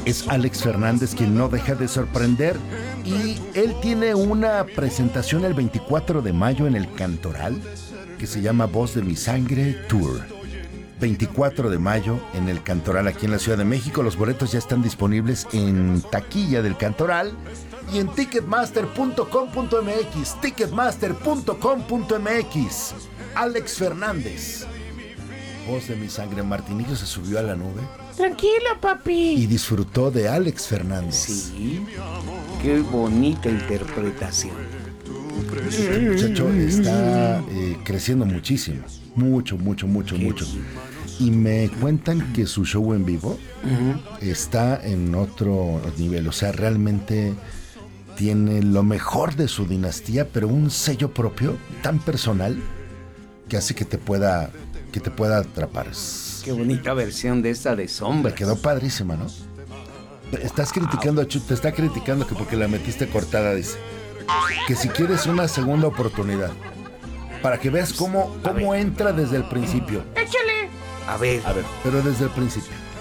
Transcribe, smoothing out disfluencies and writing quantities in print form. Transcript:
Es Alex Fernández, quien no deja de sorprender, y él tiene una presentación el 24 de mayo en el Cantoral que se llama Voz de mi Sangre Tour. 24 de mayo en el Cantoral aquí en la Ciudad de México. Los boletos ya están disponibles en taquilla del Cantoral y en ticketmaster.com.mx. ticketmaster.com.mx. Alex Fernández, Voz de mi Sangre. Martinillo se subió a la nube. Tranquilo, papi. Y disfrutó de Alex Fernández. Sí, qué bonita interpretación. El muchacho está creciendo muchísimo. Mucho. Y me cuentan que su show en vivo está en otro nivel. O sea, realmente tiene lo mejor de su dinastía, pero un sello propio tan personal que hace que te pueda atrapar. Qué bonita versión de esta de Sombra. Me quedó padrísima, ¿no? Estás criticando a Chuy, te está criticando que porque la metiste cortada, dice. Que si quieres una segunda oportunidad, para que veas cómo entra desde el principio. Échale. A ver, pero desde el principio.